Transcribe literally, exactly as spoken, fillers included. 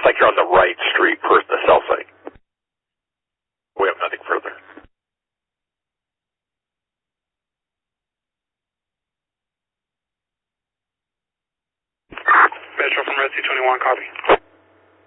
looks like you're on the right street per the cell site. We have nothing further. Metro from Red C twenty-one, copy.